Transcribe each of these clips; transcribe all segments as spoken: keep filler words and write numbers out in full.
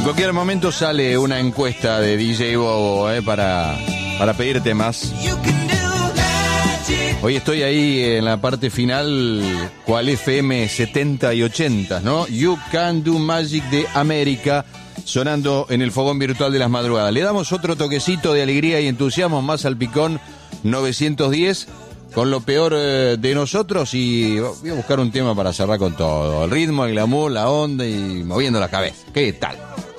En cualquier momento sale una encuesta de D J Bobo eh, para, para pedir temas. Hoy estoy ahí en la parte final, cual F M setenta y ochenta, ¿no? You Can Do Magic de América, sonando en el fogón virtual de las madrugadas. Le damos otro toquecito de alegría y entusiasmo más al picón novecientos diez, con lo peor eh, de nosotros, y voy a buscar un tema para cerrar con todo. El ritmo, el glamour, la onda y moviendo la cabeza. ¿Qué tal?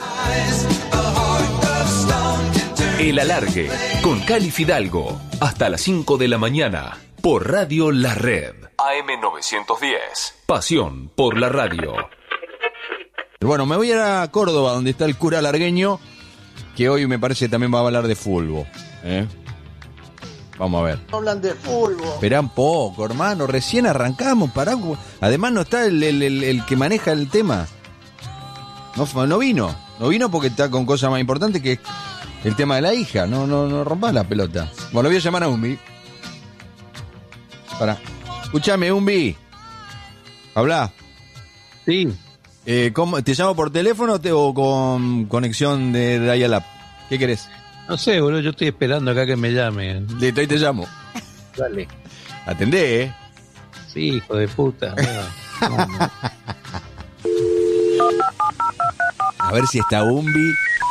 El Alargue, con Cali Fidalgo, hasta las cinco de la mañana, por Radio La Red. A M novecientos diez, pasión por la radio. Bueno, me voy a ir a Córdoba, donde está el cura largueño, que hoy me parece también va a hablar de fútbol. ¿eh? Vamos a ver. Hablan de fútbol. Esperá un poco, hermano, recién arrancamos, pará. Además no está el, el, el, el que maneja el tema. No, no vino, no vino porque está con cosas más importantes que el tema de la hija. No, no, no rompas la pelota. Bueno, voy a llamar a Umbi. Pará. Escúchame, Umbi. Habla. Sí. Eh, ¿cómo, ¿Te llamo por teléfono o, te, o con conexión de dial-up? ¿Qué querés? No sé, boludo, yo estoy esperando acá que me llamen. Listo, ahí te llamo. Dale. Atendé, ¿eh? Sí, hijo de puta. No, no, no. A ver si está Umbi.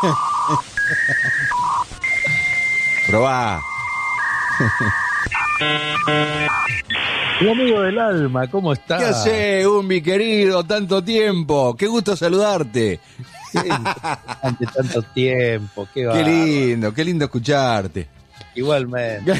Probá. Mi amigo del alma, ¿cómo estás? ¿Qué haces, Umbi, querido? Tanto tiempo. Qué gusto saludarte. Ante tanto tiempo, qué Qué lindo, qué lindo escucharte. Igualmente.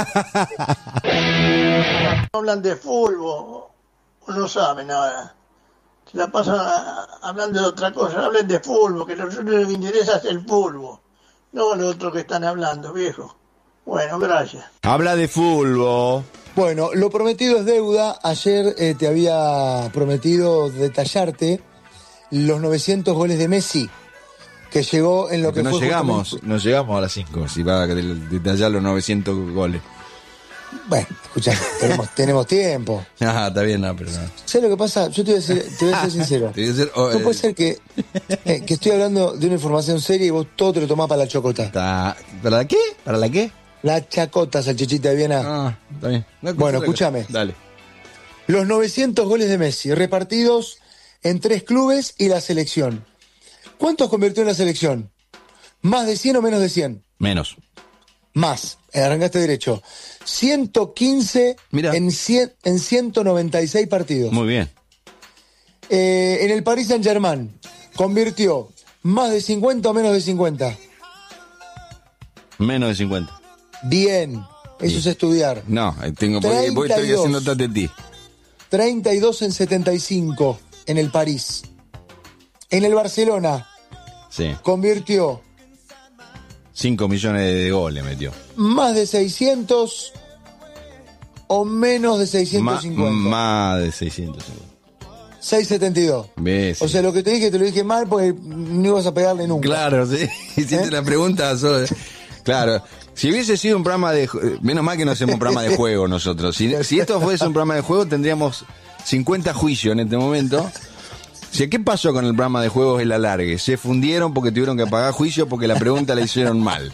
Hablan de fútbol, no saben nada. Se la pasan a, hablando de otra cosa. Hablen de fútbol, que lo único que interesa es el fútbol, no lo otro que están hablando, viejo. Bueno, gracias. Habla de fútbol. Bueno, lo prometido es deuda. Ayer eh, te había prometido detallarte los novecientos goles de Messi, que llegó en lo Porque que no fue llegamos, justamente... no llegamos a las cinco, si va a detallar los novecientos goles. Bueno, escuchá, tenemos, tenemos tiempo. Ah, está bien, no, pero no. ¿Sabes lo que pasa? Yo te voy a ser, te voy a ser sincero. Te voy a decir, oh, No eh, puede ser que, eh, que estoy hablando de una información seria y vos todo te lo tomás para la chocota. está- ¿Para la qué? ¿Para la qué? La chacota, salchichita de Viena. Ah, está bien. No, Bueno, cosa- escúchame. Dale. Los novecientos goles de Messi, repartidos en tres clubes y la selección. ¿Cuántos convirtió en la selección? ¿Más de cien o menos de cien? Menos. Más. Arrancaste derecho. ciento quince Mira. en, cien, en ciento noventa y seis partidos. Muy bien. Eh, en el Paris Saint-Germain convirtió más de cincuenta o menos de cincuenta. Menos de cincuenta. Bien. Eso es estudiar. No, tengo, porque, porque estoy treinta y dos. haciendo tate ti. treinta y dos en setenta y cinco en el París. En el Barcelona Sí. convirtió cinco millones de goles metió. más de seiscientos o menos de Ma- seiscientos cincuenta. más de seiscientos cincuenta. seiscientos setenta y dos. ¿Ves? O sea, lo que te dije te lo dije mal porque no ibas a pegarle nunca. Claro, sí. Hiciste ¿Eh? la pregunta solo. Claro. Si hubiese sido un programa de... ju- Menos mal que no hacemos un programa de juego nosotros. Si, si esto fuese un programa de juego, tendríamos cincuenta juicios en este momento. O sea, ¿qué pasó con el programa de juegos El Alargue? Se fundieron porque tuvieron que pagar juicio porque la pregunta la hicieron mal.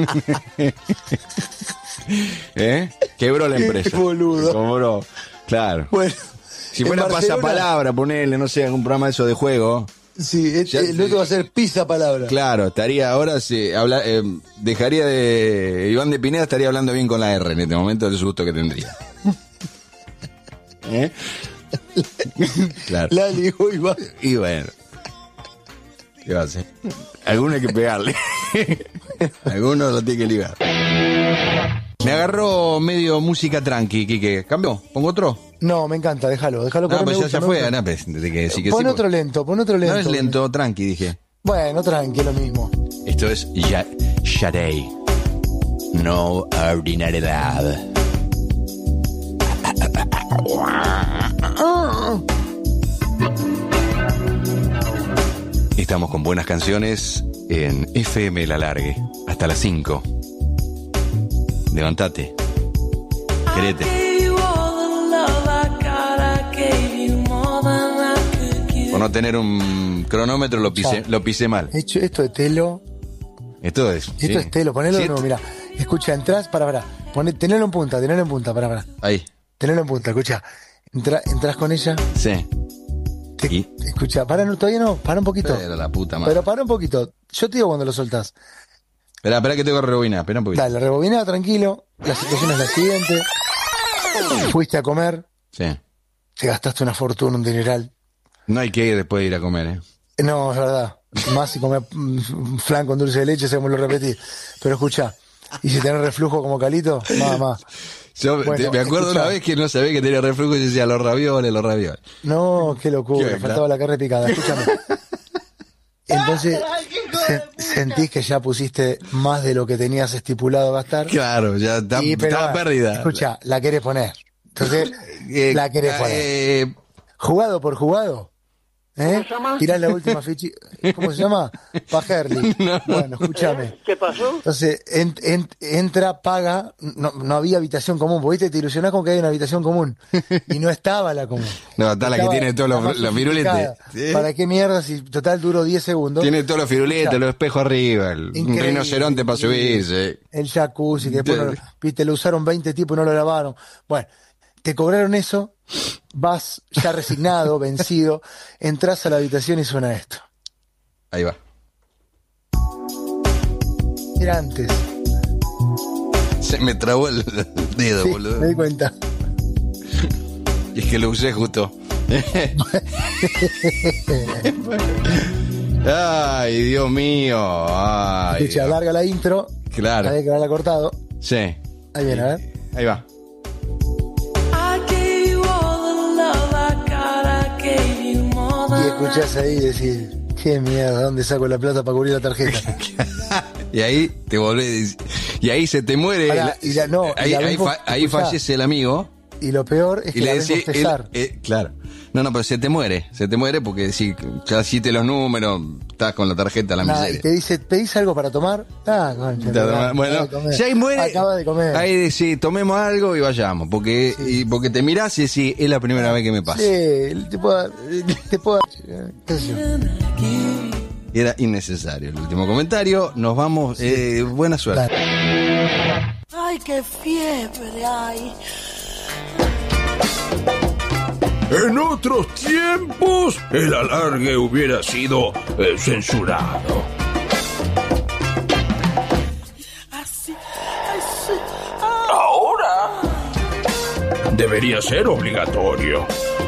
¿Eh? Quebró la empresa. Qué boludo. Cobró. Claro. Bueno, Si en fuera Barcelona- pasapalabra, ponerle, no sé, algún programa de eso de juego... Sí, este, Ya- el otro va a ser pizza palabra. Claro, estaría ahora, se habla, eh, dejaría de... Iván de Pineda estaría hablando bien con la R en este momento del susto que tendría. ¿Eh? Claro. La ligó y va. Y bueno, ¿qué va a hacer? Alguno hay que pegarle. Alguno lo tiene que ligar. Me agarró medio música tranqui, Quique. ¿Cambió? ¿Pongo otro? No, me encanta, déjalo, déjalo No, correr, pues me ya, gusta, ya me fue, gusta. Ana, pues, desde que sí que Pon sí, otro porque- lento, pon otro lento. No es lento, tranqui, dije. Bueno, tranqui, lo mismo. Esto es Ya- Sade. No ordinariedad. Estamos con buenas canciones en F M El Alargue. Hasta las cinco. Levantate. Querete. Por no tener un cronómetro lo pisé, lo pisé mal. Hecho, esto de telo. Esto es. Esto sí. es telo, ponelo Sí, de nuevo, mira. Escucha, entrás, para, para. Poné, tenelo en punta, tenelo en punta, para, para. Ahí. Tenelo en punta, escucha. Entra, entras con ella. Sí. Te, ¿Y? Escucha, para, no, todavía no, para un poquito. Pero la puta madre. Pero para un poquito. Yo te digo cuando lo soltás. Espera, espera que tengo que rebobinar, espera un poquito. Dale, rebobina, tranquilo. La situación es la siguiente. Fuiste a comer, Sí. te gastaste una fortuna, un dineral. No hay que ir después de ir a comer, ¿eh? No, es verdad. Más si comés mm, flan con dulce de leche, según lo repetí. Pero escucha, y si tenés reflujo como Calito, más, más. Yo Bueno, te- me acuerdo escuchá. una vez que no sabía que tenía reflujo y decía los ravioles, los ravioles. No, qué locura, Qué faltaba la carne picada, escúchame. Entonces, se- sentís que ya pusiste más de lo que tenías estipulado gastar. Claro, ya está, Y, pero, estaba perdida. Escucha, la querés poner. Entonces, Eh, la querés poner. eh, Jugado por jugado. ¿Eh? Tirás la última ficha. ¿Cómo se llama? Pajerli. Bueno, escúchame. ¿Qué pasó? Entonces, en- en- entra, paga, no, no había habitación común, porque viste, te ilusionás con que hay una habitación común, y no estaba la común. No, está la que Estaba tiene todos los- la más los firuletes. sofisticada. ¿Sí? ¿Para qué mierda si total duró diez segundos? tiene todos los firuletes, Escuchá, los espejos arriba, el, un increíble, rinoceronte para increíble. subirse. El jacuzzi, que después, no- viste, lo usaron veinte tipos y no lo lavaron. Bueno, te cobraron eso, vas ya resignado, vencido, entras a la habitación y suena esto. Ahí va. Era antes. Se me trabó el dedo, Sí, boludo. me di cuenta. Y es que lo usé justo. Ay, Dios mío. Ay, Escucha, Dios. larga la intro. Claro. Había que haberla cortado. Sí. Ahí viene, a ver. Ahí va. I gave you all the love I got, I gave you more Y than escuchás ahí y decís, qué mierda, ¿dónde saco la plata para cubrir la tarjeta? Y ahí te volvés. Y ahí se te muere. Pará, la- y la- no, y ahí la ahí, ves vos- fa- ahí escuchá. fallece el amigo. Y lo peor es que Y la le ves decís. bostezar. él- eh, claro. No, no, pero se te muere. Se te muere porque si ya hiciste los números, estás con la tarjeta a la Nada, y miseria. te dice, ¿pedís algo para tomar? Ah, concha, Te- acaba bueno, de comer. si ahí muere, Acaba de comer. ahí decís, tomemos algo y vayamos, porque y porque te mirás y decís, es la primera vez que me pasa. Sí, te puedo, te puedo, qué sé yo. Era innecesario. El último comentario, nos vamos, eh, buena suerte. Dale. Ay, qué fiebre hay. En otros tiempos, el alargue hubiera sido eh, censurado. Así, así. Ahora debería ser obligatorio.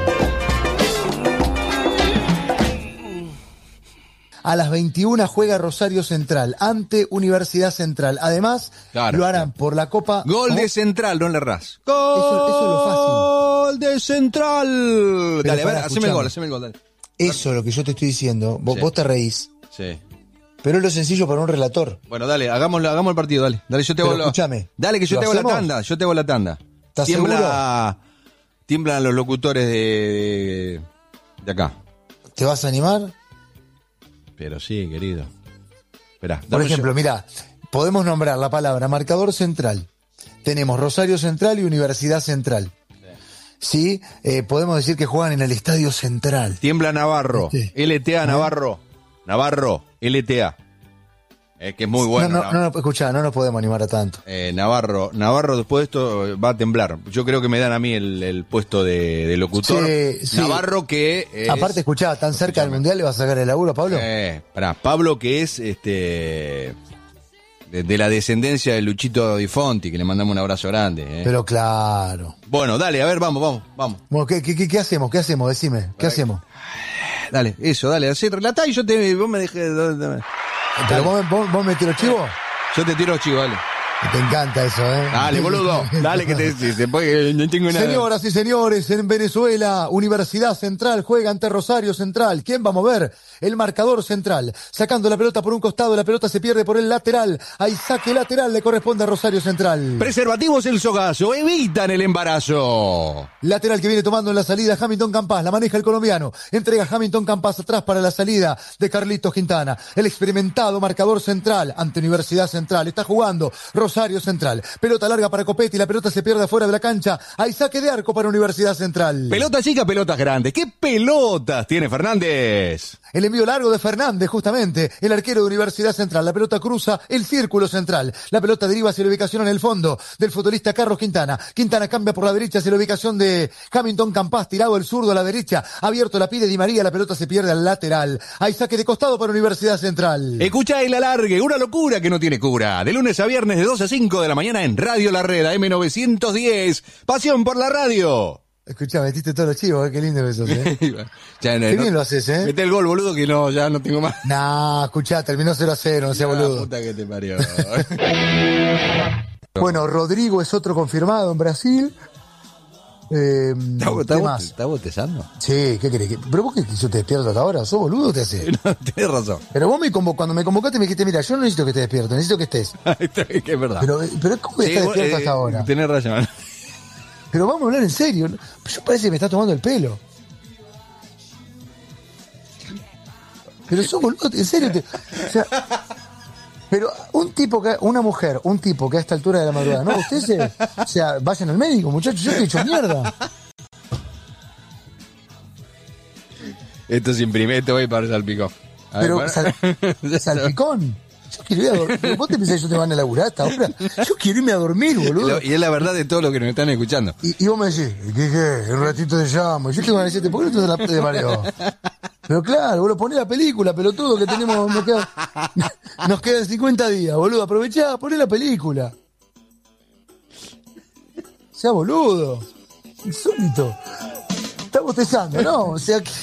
A las veintiuna juega Rosario Central ante Universidad Central. Además, Claro. lo harán por la Copa. Gol ¿Cómo? de Central, no le errás. Gol Eso- eso es lo Gol de Central. Dale, a ver, pará, haceme el escuchame. gol, haceme el gol, dale. Eso es lo que yo te estoy diciendo. Vos, Sí. vos te reís. Sí. Pero es lo sencillo para un relator. Bueno, dale, hagámoslo, hagamos el partido, dale. Dale, yo te hago Pero la- escúchame, Dale, que yo ¿lo te hago la hacemos? tanda, yo te hago la tanda. ¿Estás Tiembla, tiemblan los locutores de, de acá. ¿Te vas a animar? Pero sí, querido. Esperá, Por dame ejemplo, yo- mira, podemos nombrar la palabra marcador central. Tenemos Rosario Central y Universidad Central. Sí, eh, podemos decir que juegan en el Estadio Central. Tiembla Navarro, Sí. L T A Navarro, Navarro, L T A. Es que es muy bueno. no, no, Nav- no, no, escuchá, no nos podemos animar a tanto. Eh, Navarro, Navarro después de esto va a temblar. Yo creo que me dan a mí el, el puesto de, de locutor. Sí, sí. Navarro que es, Aparte, escuchá, tan cerca del Escúchame. Mundial le vas a sacar el laburo, Pablo. Eh, pará, Pablo que es este de, de la descendencia de Luchito Di Fonti, que le mandamos un abrazo grande. eh. Pero claro. Bueno, dale, a ver, vamos, vamos, vamos. Bueno, ¿qué, qué, qué- qué hacemos? ¿Qué hacemos? Decime, ¿qué hacemos? Dale, eso, dale, así relatá y yo te vos me dejé ¿Pero vos, vos, vos metés los chivos? yo te tiro chivo, dale. Te encanta eso, ¿eh? Dale, boludo, dale que te si se puede, no tengo nada. Señoras y señores, en Venezuela, Universidad Central juega ante Rosario Central. ¿Quién va a mover? El marcador central. Sacando la pelota por un costado, la pelota se pierde por el lateral. Hay saque lateral, le corresponde a Rosario Central. Preservativos El Sogazo, evitan el embarazo. Lateral que viene tomando en la salida Hamilton Campas, la maneja el colombiano. Entrega Hamilton Campas atrás para la salida de Carlitos Quintana. El experimentado marcador central ante Universidad Central. Está jugando Rosario Rosario Central. Pelota larga para Copetti, la pelota se pierde afuera de la cancha. Hay saque de arco para Universidad Central. Pelota chica, pelotas grandes. ¿Qué pelotas tiene Fernández? El envío largo de Fernández, justamente, el arquero de Universidad Central. La pelota cruza el círculo central. La pelota deriva hacia la ubicación en el fondo del futbolista Carlos Quintana. Quintana cambia por la derecha hacia la ubicación de Hamilton Campas, tirado el zurdo a la derecha. Abierto la pide Di María, la pelota se pierde al lateral. Hay saque de costado para Universidad Central. Escuchá el alargue, una locura que no tiene cura. De lunes a viernes de dos a cinco de la mañana en Radio La Red, A M novecientos diez. Pasión por la radio. Escuchá, metiste todos los chivos, ¿eh? Qué lindo que sos, ¿eh? Ya, no, Qué no, bien lo haces, ¿eh? Mete el gol, boludo, que no, ya no tengo más. Nah, escuchá, terminó cero a cero, no sea boludo. La puta que te parió. Bueno, Rodrigo es otro confirmado en Brasil. Eh, ¿Está, ¿Qué está, más? ¿Está botezando? Sí, ¿qué querés? ¿Pero vos qué yo te despierto hasta ahora? ¿Sos boludo o te haces? No, tenés razón. Pero vos me convo- cuando me convocaste me dijiste, mira, yo no necesito que estés despierto, necesito que estés. Que es verdad. Pero, pero ¿cómo que Sí, estás vos, despierto eh, hasta ahora? Tenés razón. Pero vamos a hablar en serio. Yo parece que me está tomando el pelo. Pero sos boludo, en serio. Te, o sea, pero un tipo que, una mujer, un tipo que a esta altura de la madrugada, ¿no? Ustedes se, o sea, vayan al médico, muchachos, yo te he hecho mierda. Esto se imprime, esto voy para el salpicón. A ver, Pero para. sal- salpicón. Yo quiero ir a dormir. ¿Vos te pensás que yo te van a laburar hasta ahora? Yo quiero irme a dormir, Y boludo. lo- Y es la verdad de todo lo que nos están escuchando. Y, y vos me decís, ¿qué qué? En un ratito te llamo. Y yo te voy a decirte, ¿por qué no te la te mareo? Pero claro, vos lo ponés la película, pelotudo, que tenemos, nos quedan, nos quedan cincuenta días, boludo. Aprovechá, poné la película. Sea boludo. Insólito. Está bostezando, ¿no? O sea que...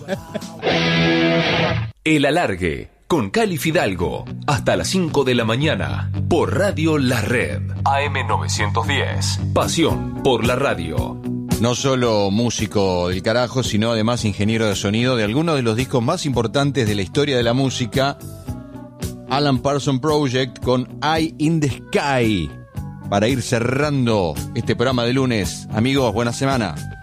El Alargue, con Cali Fidalgo, hasta las cinco de la mañana, por Radio La Red, A M novecientos diez. Pasión por la radio. No solo músico del carajo, sino además ingeniero de sonido de algunos de los discos más importantes de la historia de la música, Alan Parsons Project con Eye in the Sky. Para ir cerrando este programa de lunes, amigos, buena semana.